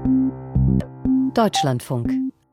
Deutschlandfunk.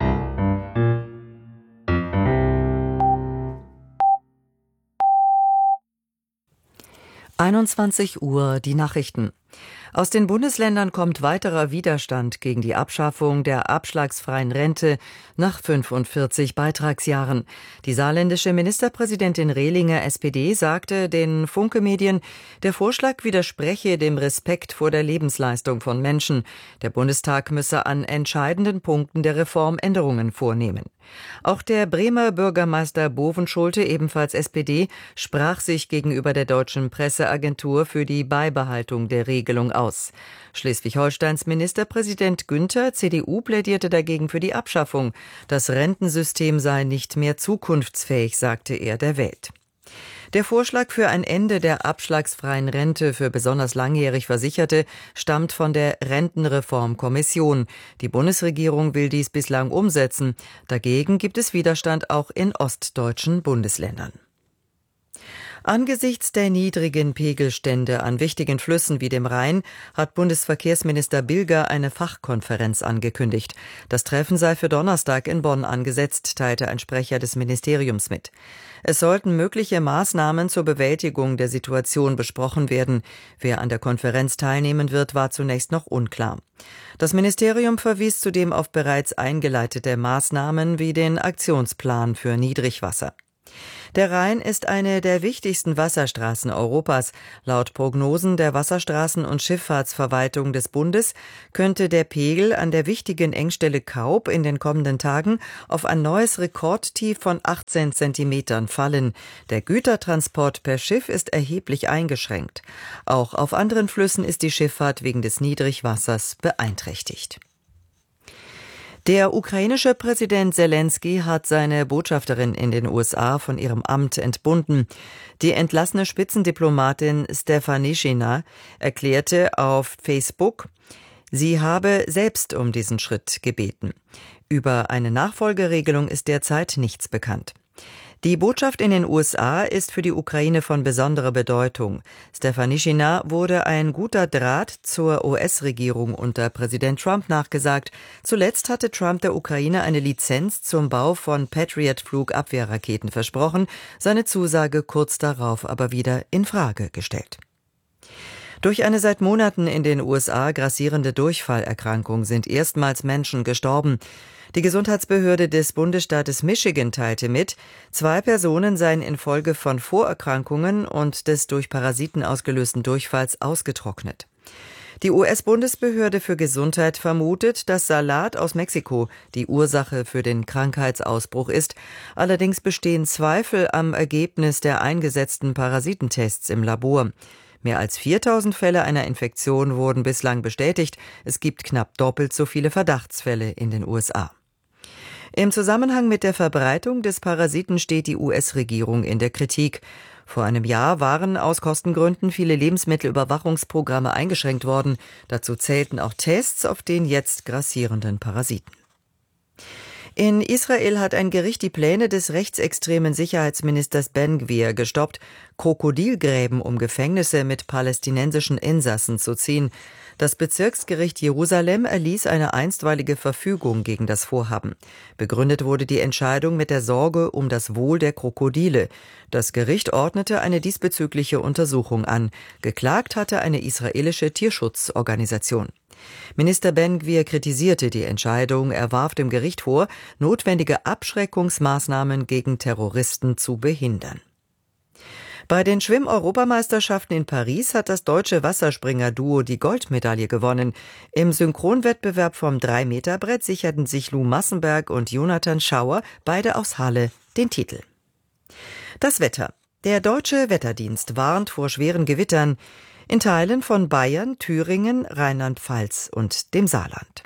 Uhr, die Nachrichten. Aus den Bundesländern kommt weiterer Widerstand gegen die Abschaffung der abschlagsfreien Rente nach 45 Beitragsjahren. Die saarländische Ministerpräsidentin Rehlinger, SPD, sagte den Funke-Medien, der Vorschlag widerspreche dem Respekt vor der Lebensleistung von Menschen. Der Bundestag müsse an entscheidenden Punkten der Reform Änderungen vornehmen. Auch der Bremer Bürgermeister Bovenschulte, ebenfalls SPD, sprach sich gegenüber der deutschen Presseagentur für die Beibehaltung der Regelung aus. Schleswig-Holsteins Ministerpräsident Günther, CDU, plädierte dagegen für die Abschaffung. Das Rentensystem sei nicht mehr zukunftsfähig, sagte er der Welt. Der Vorschlag für ein Ende der abschlagsfreien Rente für besonders langjährig Versicherte stammt von der Rentenreformkommission. Die Bundesregierung will dies bislang umsetzen. Dagegen gibt es Widerstand auch in ostdeutschen Bundesländern. Angesichts der niedrigen Pegelstände an wichtigen Flüssen wie dem Rhein hat Bundesverkehrsminister Bilger eine Fachkonferenz angekündigt. Das Treffen sei für Donnerstag in Bonn angesetzt, teilte ein Sprecher des Ministeriums mit. Es sollten mögliche Maßnahmen zur Bewältigung der Situation besprochen werden. Wer an der Konferenz teilnehmen wird, war zunächst noch unklar. Das Ministerium verwies zudem auf bereits eingeleitete Maßnahmen wie den Aktionsplan für Niedrigwasser. Der Rhein ist eine der wichtigsten Wasserstraßen Europas. Laut Prognosen der Wasserstraßen- und Schifffahrtsverwaltung des Bundes könnte der Pegel an der wichtigen Engstelle Kaub in den kommenden Tagen auf ein neues Rekordtief von 18 Zentimetern fallen. Der Gütertransport per Schiff ist erheblich eingeschränkt. Auch auf anderen Flüssen ist die Schifffahrt wegen des Niedrigwassers beeinträchtigt. Der ukrainische Präsident Selenskyj hat seine Botschafterin in den USA von ihrem Amt entbunden. Die entlassene Spitzendiplomatin Stefanischina erklärte auf Facebook, sie habe selbst um diesen Schritt gebeten. Über eine Nachfolgeregelung ist derzeit nichts bekannt. Die Botschaft in den USA ist für die Ukraine von besonderer Bedeutung. Stefanischina wurde ein guter Draht zur US-Regierung unter Präsident Trump nachgesagt. Zuletzt hatte Trump der Ukraine eine Lizenz zum Bau von Patriot-Flugabwehrraketen versprochen, seine Zusage kurz darauf aber wieder in Frage gestellt. Durch eine seit Monaten in den USA grassierende Durchfallerkrankung sind erstmals Menschen gestorben. Die Gesundheitsbehörde des Bundesstaates Michigan teilte mit, 2 Personen seien infolge von Vorerkrankungen und des durch Parasiten ausgelösten Durchfalls ausgetrocknet. Die US-Bundesbehörde für Gesundheit vermutet, dass Salat aus Mexiko die Ursache für den Krankheitsausbruch ist. Allerdings bestehen Zweifel am Ergebnis der eingesetzten Parasitentests im Labor. Mehr als 4.000 Fälle einer Infektion wurden bislang bestätigt. Es gibt knapp doppelt so viele Verdachtsfälle in den USA. Im Zusammenhang mit der Verbreitung des Parasiten steht die US-Regierung in der Kritik. Vor einem Jahr waren aus Kostengründen viele Lebensmittelüberwachungsprogramme eingeschränkt worden. Dazu zählten auch Tests auf den jetzt grassierenden Parasiten. In Israel hat ein Gericht die Pläne des rechtsextremen Sicherheitsministers Ben-Gvir gestoppt, Krokodilgräben um Gefängnisse mit palästinensischen Insassen zu ziehen. Das Bezirksgericht Jerusalem erließ eine einstweilige Verfügung gegen das Vorhaben. Begründet wurde die Entscheidung mit der Sorge um das Wohl der Krokodile. Das Gericht ordnete eine diesbezügliche Untersuchung an. Geklagt hatte eine israelische Tierschutzorganisation. Minister Ben-Gvir kritisierte die Entscheidung. Er warf dem Gericht vor, notwendige Abschreckungsmaßnahmen gegen Terroristen zu behindern. Bei den Schwimm-Europameisterschaften in Paris hat das deutsche Wasserspringer-Duo die Goldmedaille gewonnen. Im Synchronwettbewerb vom 3-Meter-Brett sicherten sich Lou Massenberg und Jonathan Schauer, beide aus Halle, den Titel. Das Wetter. Der Deutsche Wetterdienst warnt vor schweren Gewittern in Teilen von Bayern, Thüringen, Rheinland-Pfalz und dem Saarland.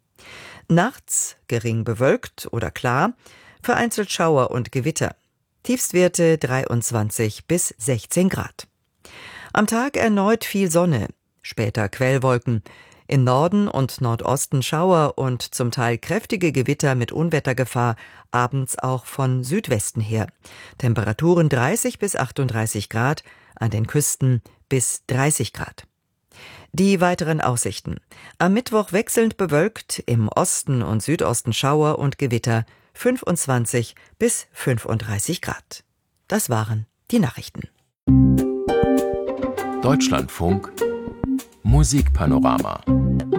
Nachts gering bewölkt oder klar, vereinzelt Schauer und Gewitter. Tiefstwerte 23 bis 16 Grad. Am Tag erneut viel Sonne, später Quellwolken. Im Norden und Nordosten Schauer und zum Teil kräftige Gewitter mit Unwettergefahr, abends auch von Südwesten her. Temperaturen 30 bis 38 Grad, an den Küsten bis 30 Grad. Die weiteren Aussichten. Am Mittwoch wechselnd bewölkt, im Osten und Südosten Schauer und Gewitter, 25 bis 35 Grad. Das waren die Nachrichten. Deutschlandfunk Musikpanorama.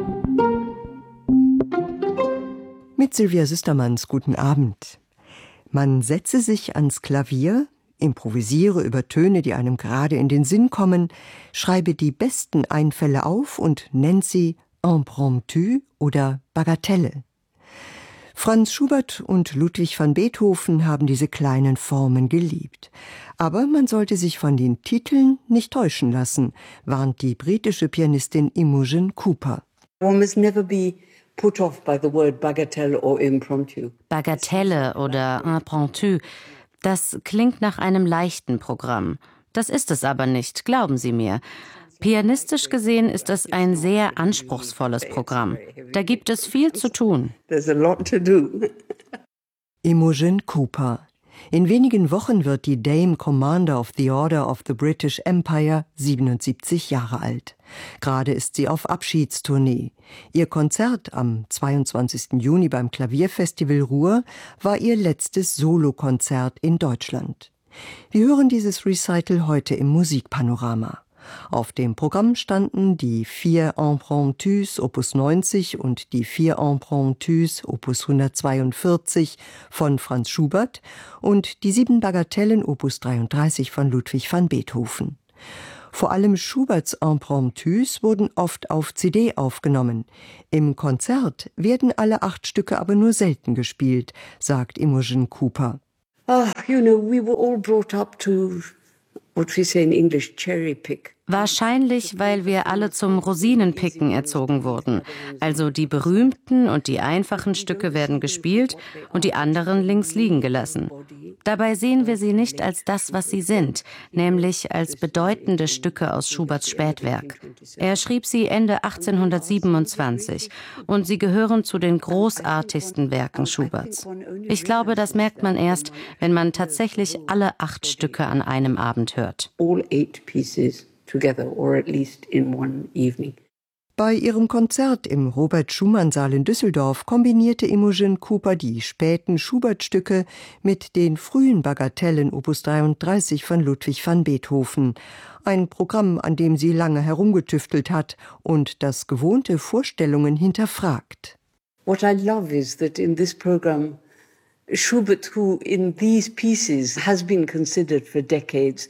Mit Sylvia Süstermanns guten Abend. Man setze sich ans Klavier, improvisiere über Töne, die einem gerade in den Sinn kommen, schreibe die besten Einfälle auf und nennt sie Impromptu oder Bagatelle. Franz Schubert und Ludwig van Beethoven haben diese kleinen Formen geliebt. Aber man sollte sich von den Titeln nicht täuschen lassen, warnt die britische Pianistin Imogen Cooper. One must never be put off by the word bagatelle or impromptu. Bagatelle oder Impromptu, das klingt nach einem leichten Programm. Das ist es aber nicht, glauben Sie mir. Pianistisch gesehen ist es ein sehr anspruchsvolles Programm. Da gibt es viel zu tun. There's a lot to do. Imogen Cooper. In wenigen Wochen wird die Dame Commander of the Order of the British Empire 77 Jahre alt. Gerade ist sie auf Abschiedstournee. Ihr Konzert am 22. Juni beim Klavierfestival Ruhr war ihr letztes Solokonzert in Deutschland. Wir hören dieses Recital heute im Musikpanorama. Auf dem Programm standen die 4 Impromptus Opus 90 und die 4 Impromptus Opus 142 von Franz Schubert und die 7 Bagatellen Opus 33 von Ludwig van Beethoven. Vor allem Schuberts Impromptus wurden oft auf CD aufgenommen. Im Konzert werden alle 8 Stücke aber nur selten gespielt, sagt Imogen Cooper. We were all brought up to what we say in English, cherry pick. Wahrscheinlich, weil wir alle zum Rosinenpicken erzogen wurden. Also die berühmten und die einfachen Stücke werden gespielt und die anderen links liegen gelassen. Dabei sehen wir sie nicht als das, was sie sind, nämlich als bedeutende Stücke aus Schuberts Spätwerk. Er schrieb sie Ende 1827 und sie gehören zu den großartigsten Werken Schuberts. Ich glaube, das merkt man erst, wenn man tatsächlich alle 8 Stücke an einem Abend hört. All 8 pieces together, or at least in one evening. Bei ihrem Konzert im Robert-Schumann-Saal in Düsseldorf kombinierte Imogen Cooper die späten Schubert-Stücke mit den frühen Bagatellen Opus 33 von Ludwig van Beethoven. Ein Programm, an dem sie lange herumgetüftelt hat und das gewohnte Vorstellungen hinterfragt. What I love is that in this program, Schubert, who in these pieces has been considered for decades,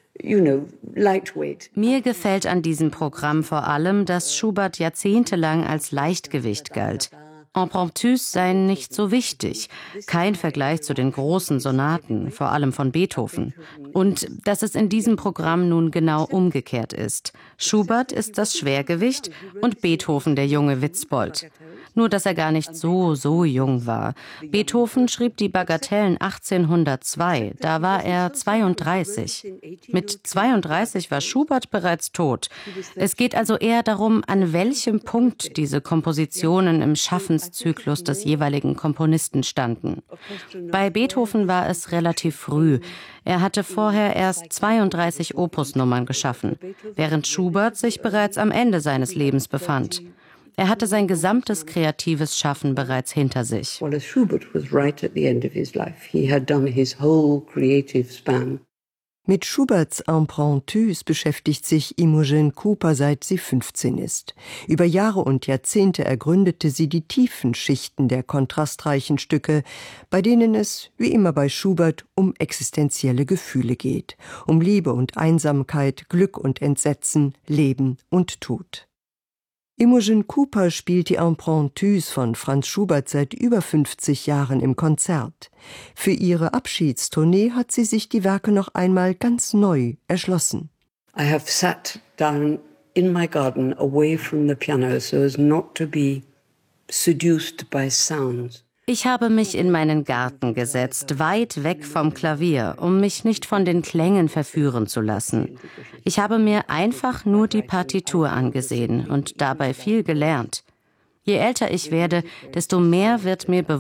lightweight. Mir gefällt an diesem Programm vor allem, dass Schubert jahrzehntelang als Leichtgewicht galt. Impromptus seien nicht so wichtig, kein Vergleich zu den großen Sonaten, vor allem von Beethoven. Und dass es in diesem Programm nun genau umgekehrt ist. Schubert ist das Schwergewicht und Beethoven der junge Witzbold. Nur, dass er gar nicht so jung war. Beethoven schrieb die Bagatellen 1802, da war er 32. Mit 32 war Schubert bereits tot. Es geht also eher darum, an welchem Punkt diese Kompositionen im Schaffenszyklus des jeweiligen Komponisten standen. Bei Beethoven war es relativ früh. Er hatte vorher erst 32 Opusnummern geschaffen, während Schubert sich bereits am Ende seines Lebens befand. Er hatte sein gesamtes kreatives Schaffen bereits hinter sich. Whereas Schubert was right at the end of his life. He had done his whole creative span. Mit Schuberts Impromptus beschäftigt sich Imogen Cooper, seit sie 15 ist. Über Jahre und Jahrzehnte ergründete sie die tiefen Schichten der kontrastreichen Stücke, bei denen es, wie immer bei Schubert, um existenzielle Gefühle geht, um Liebe und Einsamkeit, Glück und Entsetzen, Leben und Tod. Imogen Cooper spielt die Impromptus von Franz Schubert seit über 50 Jahren im Konzert. Für ihre Abschiedstournee hat sie sich die Werke noch einmal ganz neu erschlossen. I have sat down in my garden away from the piano so as not to be seduced by sounds. Ich habe mich in meinen Garten gesetzt, weit weg vom Klavier, um mich nicht von den Klängen verführen zu lassen. Ich habe mir einfach nur die Partitur angesehen und dabei viel gelernt. Je älter ich werde, desto mehr wird mir bewusst,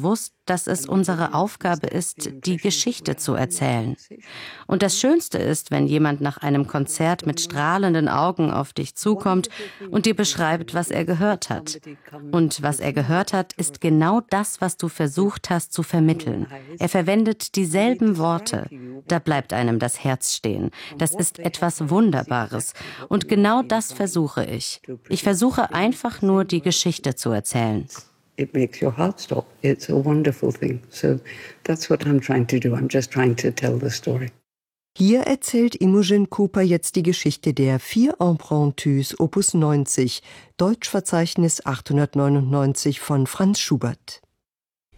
dass es unsere Aufgabe ist, die Geschichte zu erzählen. Und das Schönste ist, wenn jemand nach einem Konzert mit strahlenden Augen auf dich zukommt und dir beschreibt, was er gehört hat. Und was er gehört hat, ist genau das, was du versucht hast zu vermitteln. Er verwendet dieselben Worte. Da bleibt einem das Herz stehen. Das ist etwas Wunderbares. Und genau das versuche ich. Ich versuche einfach nur, die Geschichte zu erzählen. It makes your heart stop. It's a wonderful thing. So that's what I'm trying to do. I'm just trying to tell the story. Hier erzählt Imogen Cooper jetzt die Geschichte der 4 Impromptus Opus 90, Deutschverzeichnis 899 von Franz Schubert.